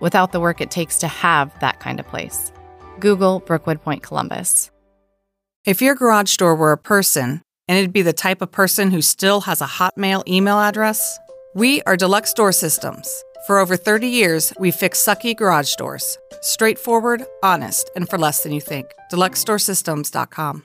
without the work it takes to have that kind of place. Google Brookwood Point Columbus. If your garage door were a person, and it'd be the type of person who still has a Hotmail email address, we are Deluxe Door Systems. For over 30 years, we've fixed sucky garage doors. Straightforward, honest, and for less than you think. DeluxeDoorSystems.com.